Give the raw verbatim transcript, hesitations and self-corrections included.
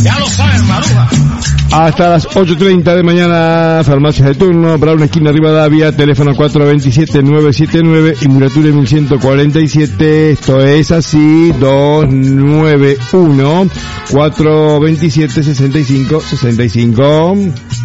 Ya lo saben, Maruja. Hasta las ocho treinta de mañana, farmacias de turno, Brown esquina Rivadavia, teléfono cuatro dos siete nueve siete nueve, Inglaterra mil ciento cuarenta y siete, esto es así, dos nueve uno, cuatro dos siete, seis cinco seis cinco.